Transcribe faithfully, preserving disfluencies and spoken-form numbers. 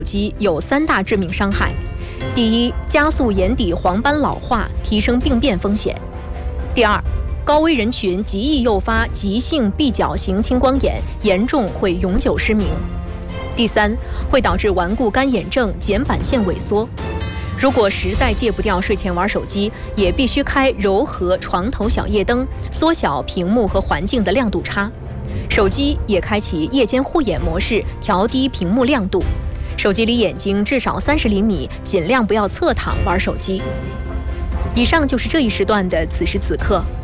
机有三大致命伤害：第一，加速眼底黄斑老化，提升病变风险；第二，高危人群极易诱发急性闭角型青光眼，严重会永久失明；第三，会导致顽固干眼症、睑板腺萎缩。如果实在戒不掉睡前玩手机，也必须开柔和床头小夜灯，缩小屏幕和环境的亮度差。手机也开启夜间护眼模式，调低屏幕亮度。手机离眼睛至少三十厘米，尽量不要侧躺玩手机。以上就是这一时段的此时此刻。